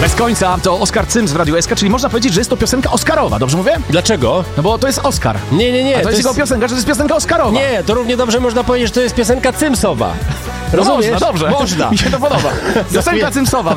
Bez końca to Oskar Cyms w Radiu SK, czyli można powiedzieć, że jest to piosenka oscarowa, dobrze mówię? Dlaczego? No bo to jest Oscar. Nie. A to jest jego piosenka, że to jest piosenka oscarowa. Nie, to równie dobrze można powiedzieć, że to jest piosenka Cymsowa. No Rozumiesz? Można, dobrze. Można. Mi się to podoba. Piosenka Cymsowa.